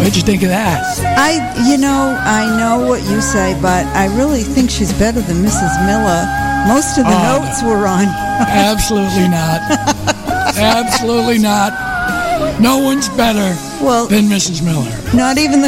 What'd you think of that? I know what you say, but I really think she's better than Mrs. Miller. Most of the notes were on. Absolutely not. Absolutely not. No one's better than Mrs. Miller. Not even the